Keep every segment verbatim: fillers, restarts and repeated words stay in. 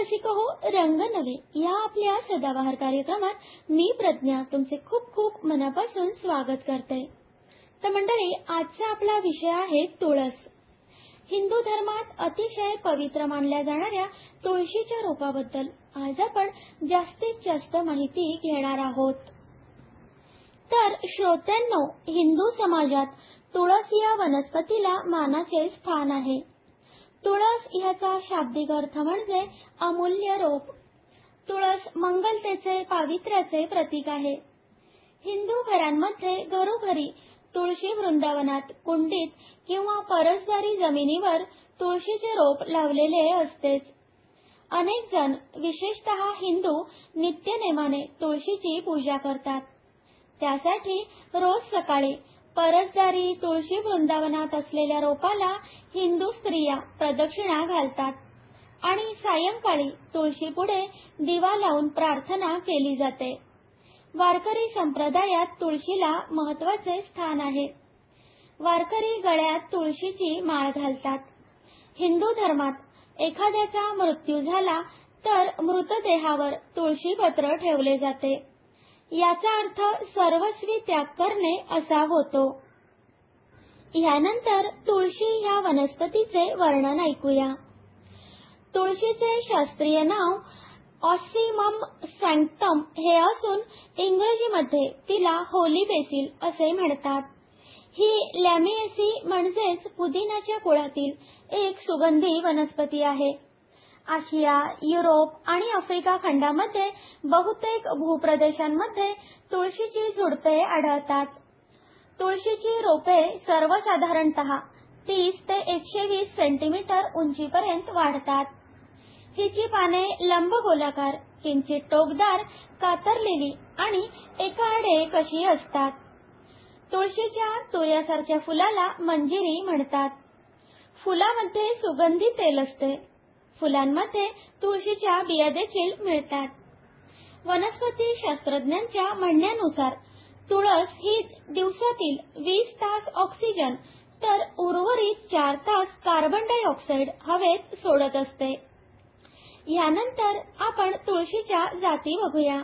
रसिक हो रंग नवे या आपल्या सदाबहार कार्यक्रमात मी प्रज्ञा तुमचे खूप खूप मनापासून स्वागत करते। तर मंडळी, आजचा आपला विषय आहे तुळस। हिंदू धर्मात अतिशय पवित्र मानल्या जाणाऱ्या तुळशीच्या रोपाबद्दल आज आपण जास्तीत जास्त माहिती घेणार आहोत। तर श्रोत्यांनो, हिंदू समाजात तुळस या वनस्पतीला मानाचे स्थान आहे। तुळस याचा शाब्दिक अर्थ म्हणजे अमूल्य रोप। तुळस मंगलतेचे, पावित्र्याचे प्रतीक आहे। हिंदू घरांमध्ये घरोघरी तुळशी वृंदावनात, कुंडीत किंवा परसदारी जमिनीवर तुळशीचे रोप लावलेले असतेच। अनेक जण, विशेषतः हिंदू, नित्यनेमाने तुळशीची पूजा करतात। त्यासाठी रोज सकाळी परसदारी तुळशी वृंदावनात असलेल्या रोपाला हिंदू स्त्रिया प्रदक्षिणा घालतात आणि सायंकाळी तुळशीपुढे दिवा लावून प्रार्थना केली जाते। वारकरी संप्रदायात तुळशीला महत्त्वाचे स्थान आहे। वारकरी गळ्यात तुळशीची माळ घालतात। हिंदू धर्मात एखाद्याचा मृत्यू झाला तर मृतदेहावर तुळशीपत्र ठेवले जाते। याचा अर्थ सर्वस्वी त्याग करणे असा होतो। यानंतर तुळशी ह्या वनस्पतीचे वर्णन ऐकूया। तुळशीचे शास्त्रीय नाव ऑसिमम सॅncटम हे असून इंग्रजीमध्ये तिला होली बेसिल असे म्हणतात। ही लॅमिएसी म्हणजेच पुदिनाच्या कुळातील एक सुगंधी वनस्पती आहे। आशिया, युरोप आणि आफ्रिका खंडामध्ये बहुतेक भूप्रदेशांमध्ये तुळशीची झुडपे आढळतात। तुळशीची रोपे सर्वसाधारणतः तीस ते एकशे वीस सेंटीमीटर उंचीपर्यंत वाढतात। हिची पाने लंबगोलाकार, किंचित टोकदार, कातरलेली आणि एकाआड एक अशी असतात। तुळशीच्या तुऱ्यासारख्या फुलाला मंजिरी म्हणतात। फुलामध्ये सुगंधी तेल असते। फुलांमध्ये तुळशीच्या बिया देखील मिळतात। वनस्पती शास्त्रज्ञांच्या म्हणण्यानुसार तुळस ही दिवसातील वीस तास ऑक्सिजन तर उर्वरित चार तास कार्बन डायऑक्साइड हवेत सोडत असते। यानंतर आपण तुळशीच्या जाती बघूया।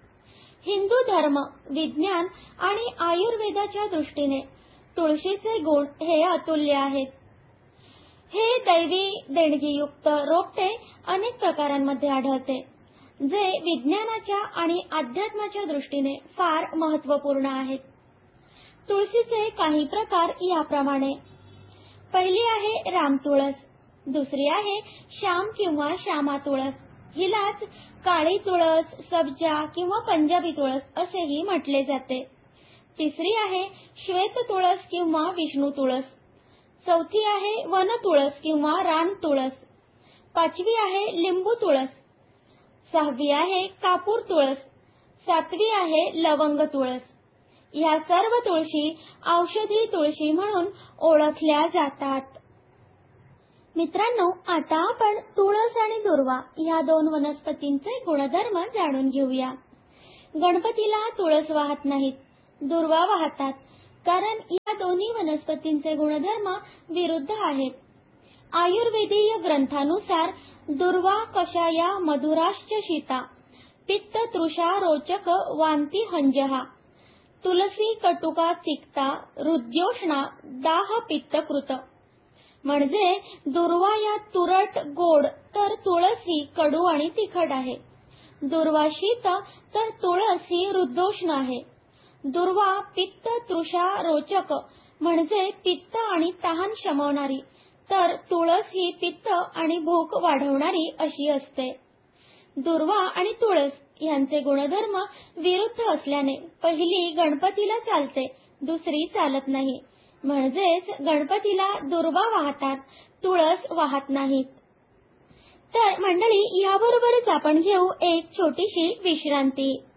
हिंदू धर्म, विज्ञान आणि आयुर्वेदाच्या दृष्टीने तुळशीचे गुण हे अतुल्य आहेत। हे दैवी देणगीयुक्त रोपटे अनेक प्रकारांमध्ये आढळते, जे विज्ञानाच्या आणि अध्यात्माच्या दृष्टीने फार महत्त्वपूर्ण आहेत। तुळशीचे काही प्रकार याप्रमाणे: पहिली आहे रामतुळस, दुसरी आहे श्याम किंवा श्यामा तुळस, हिलाच काळी तुळस, सब्जा किंवा पंजाबी तुळस असेही म्हटले जाते। तिसरी आहे श्वेत तुळस किंवा विष्णू तुळस, चौथी आहे वन तुळस किंवा रान तुळस, पाचवी आहे लिंबू तुळस, सहावी आहे कापूर तुळस, सातवी आहे लवंग तुळस। ह्या सर्व तुळशी औषधी तुळशी म्हणून ओळखल्या जातात। मित्रांनो, आता आपण तुळस आणि दुर्वा या दोन वनस्पतींचे गुणधर्म जाणून घेऊया। गणपतीला तुळस वाहत नाहीत, दुर्वा वाहतात, कारण या दोन्ही वनस्पतींचे गुणधर्म विरुद्ध आहेत। आयुर्वेदीय ग्रंथानुसार दुर्वा कषाया मधुराश्च शीता, पित्त तृषा रोचक वांती हंजहा, तुलसी कटुका तिक्ता, हृद्योष्णा दाह पित्तकृत। म्हणजे दुर्वा या तुरट गोड तर तुळस ही कडू आणि तिखट आहे। दुर्वा शीत तर तुळस ही हृद्योष्ण आहे। दुर्वा पित्त तृषा रोचक म्हणजे पित्त आणि तहान शमवणारी, तर तुळस ही पित्त आणि भूक वाढवणारी अशी असते। दुर्वा आणि तुळस यांचे गुणधर्म विरुद्ध असल्याने पहिली गणपतीला चालते, दुसरी चालत नाही। म्हणजेच गणपतीला दुर्वा वाहतात, तुळस वाहत नाहीत। तर मंडळी, याबरोबरच आपण घेऊ एक छोटीशी विश्रांती।